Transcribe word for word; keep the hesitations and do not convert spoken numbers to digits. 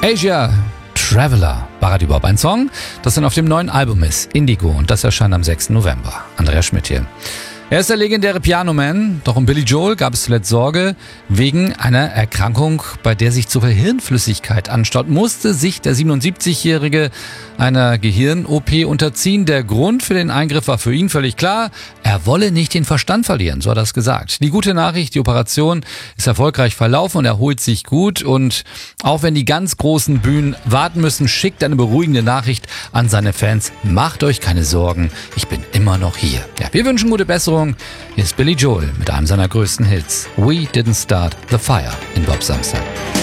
Asia Traveler. War das überhaupt ein Song, das dann auf dem neuen Album ist, Indigo, und das erscheint am sechsten November. Andreas Schmidt hier. Er ist der legendäre Pianoman, doch um Billy Joel gab es zuletzt Sorge. Wegen einer Erkrankung, bei der sich zu viel Hirnflüssigkeit anstaut, musste sich der siebenundsiebzigjährige einer Gehirn-O P unterziehen. Der Grund für den Eingriff war für ihn völlig klar. Er wolle nicht den Verstand verlieren, so hat er es gesagt. Die gute Nachricht, die Operation ist erfolgreich verlaufen und erholt sich gut. Und auch wenn die ganz großen Bühnen warten müssen, schickt eine beruhigende Nachricht an seine Fans. Macht euch keine Sorgen, ich bin immer noch hier. Ja, wir wünschen gute Besserung. Hier ist Billy Joel mit einem seiner größten Hits. We Didn't Start the Fire in Bob Samsa.